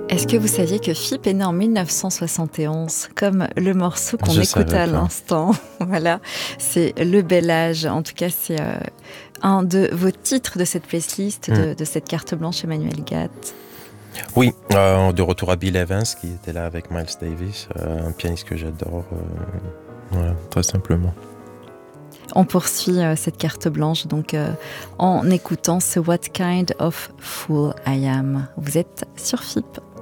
Est-ce que vous saviez que Phipp est né en 1971, comme le morceau qu'on Je écoute savais à pas. l'instant? Voilà, c'est Le Bel Âge. En tout cas, c'est un de vos titres de cette playlist, Mmh. de cette carte blanche Emmanuel Gatt. Oui, de retour à Bill Evans qui était là avec Miles Davis, un pianiste que j'adore, voilà, très simplement. On poursuit cette carte blanche donc en écoutant ce What Kind of Fool I Am. Vous êtes sur Phipp.